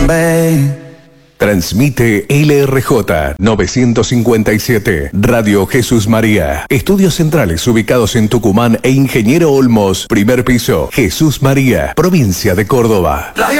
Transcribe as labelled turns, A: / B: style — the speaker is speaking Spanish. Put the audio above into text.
A: Transmite LRJ 957, Radio Jesús María. Estudios centrales ubicados en Tucumán e Ingeniero Olmos, primer piso. Jesús María, provincia de Córdoba.